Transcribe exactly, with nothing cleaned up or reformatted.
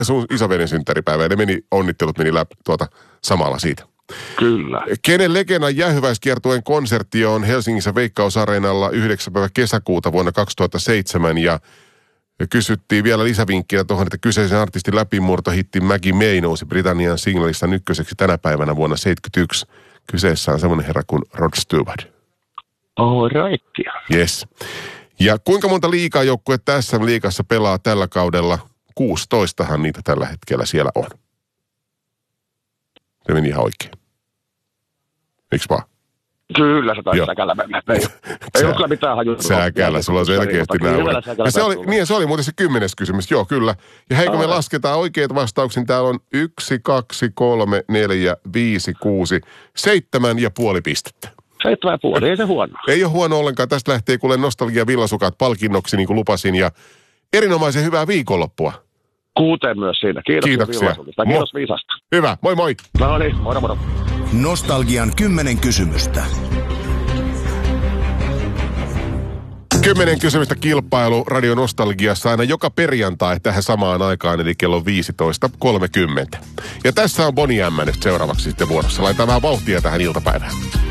sun isoveljen synttäripäivä. Ja ne meni, onnittelut meni läpi tuota samalla siitä. Kyllä. Kenen legendan jäähyväiskiertueen konsertti on Helsingissä Veikkausareenalla yhdeksäs päivä kesäkuuta vuonna kaksituhattaseitsemän ja kysyttiin vielä lisävinkkiä tuohon, että kyseisen artistin läpimurtohitti Maggie May nousi Britannian singleista ykköseksi tänä päivänä vuonna seitsemänkymmentäyksi. Kyseessä on semmoinen herra kuin Rod Stewart. Oh, raittia. Yes. Ja kuinka monta liigajoukkue tässä liigassa pelaa tällä kaudella? kuusitoistahan niitä tällä hetkellä siellä on. Se meni ihan oikein. Eiks vaan? Kyllä se taisi säkällä mennä. Ei, ei ole kyllä mitään hajua. Säkällä, sulla on selkeästi nämä. Ja se oli, niin se oli muuten se kymmenes kysymys. Joo, kyllä. Ja hei, kun me lasketaan oikeat vastauksia, täällä on yksi, kaksi, kolme, neljä, viisi, kuusi, seitsemän ja puoli pistettä. Seitsemän ja puoli, ei se huono. Ei ole huono ollenkaan. Tästä lähtee kuule nostalgia villasukat palkinnoksi, niin kuin lupasin. Ja erinomaisen hyvää viikonloppua. Kuuteen myös siinä. Kiitoksia. Kiitoksia. Kiitos viisasta. Hyvä, moi moi. No niin, moro moro. Nostalgian kymmenen kysymystä. Kymmenen kysymystä kilpailu Radio Nostalgiassa aina joka perjantai tähän samaan aikaan, eli kello viisitoista kolmekymmentä. Ja tässä on Bonnie M nyt seuraavaksi sitten vuorossa. Laitetaan vähän vauhtia tähän iltapäivään.